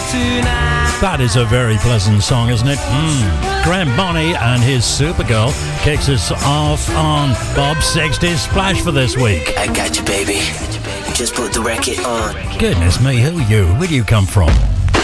That is a very pleasant song, isn't it? Graham Bonney and his Supergirl kicks us off on Bob's 60s Splash for this week. I got you, baby. Just put the record on. Goodness me, who are you? Where do you come from?